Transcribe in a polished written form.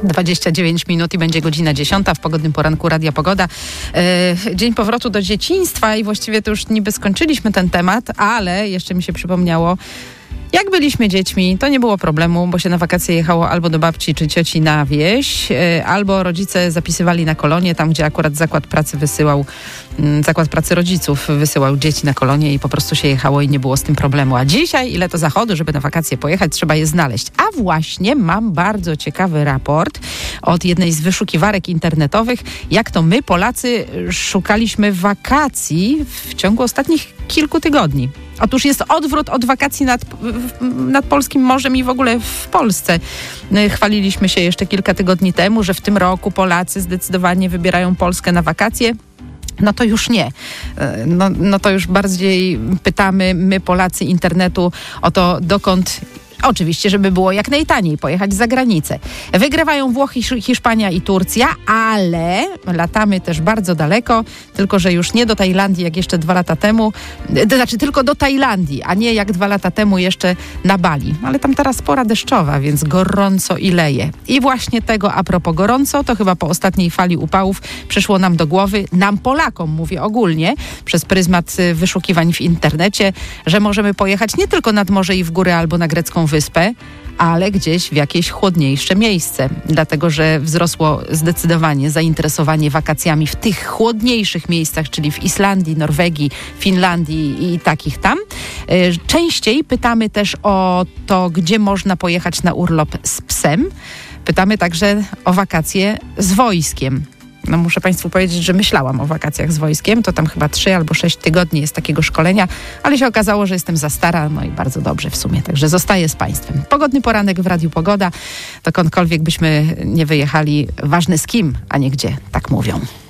29 minut i będzie godzina 10 w pogodnym poranku Radia Pogoda. Dzień powrotu do dzieciństwa i właściwie to już niby skończyliśmy ten temat, ale jeszcze mi się przypomniało, jak byliśmy dziećmi, to nie było problemu, bo się na wakacje jechało albo do babci czy cioci na wieś, albo rodzice zapisywali na kolonie, tam gdzie akurat zakład pracy rodziców wysyłał dzieci na kolonie i po prostu się jechało i nie było z tym problemu. A dzisiaj, ile to zachodu, żeby na wakacje pojechać, trzeba je znaleźć. A właśnie mam bardzo ciekawy raport od jednej z wyszukiwarek internetowych, jak to my, Polacy, szukaliśmy wakacji w ciągu ostatnich kilku tygodni. Otóż jest odwrót od wakacji nad polskim morzem i w ogóle w Polsce. Chwaliliśmy się jeszcze kilka tygodni temu, że w tym roku Polacy zdecydowanie wybierają Polskę na wakacje. No to już nie. No to już bardziej pytamy my, Polacy internetu, o to, dokąd... Oczywiście, żeby było jak najtaniej pojechać za granicę. Wygrywają Włochy, Hiszpania i Turcja, ale latamy też bardzo daleko, tylko że już nie do Tajlandii jak jeszcze 2 lata temu, to znaczy tylko do Tajlandii, a nie jak 2 lata temu jeszcze na Bali. Ale tam teraz pora deszczowa, więc gorąco i leje. I właśnie tego a propos gorąco, to chyba po ostatniej fali upałów przyszło nam do głowy, nam Polakom, mówię ogólnie, przez pryzmat wyszukiwań w internecie, że możemy pojechać nie tylko nad morze i w góry albo na grecką wyspę, ale gdzieś w jakieś chłodniejsze miejsce. Dlatego, że wzrosło zdecydowanie zainteresowanie wakacjami w tych chłodniejszych miejscach, czyli w Islandii, Norwegii, Finlandii i takich tam. Częściej pytamy też o to, gdzie można pojechać na urlop z psem. Pytamy także o wakacje z wojskiem. No muszę Państwu powiedzieć, że myślałam o wakacjach z wojskiem, to tam chyba 3 albo 6 tygodni jest takiego szkolenia, ale się okazało, że jestem za stara, no i bardzo dobrze w sumie, także zostaję z Państwem. Pogodny poranek w Radiu Pogoda, dokądkolwiek byśmy nie wyjechali, ważne z kim, a nie gdzie, tak mówią.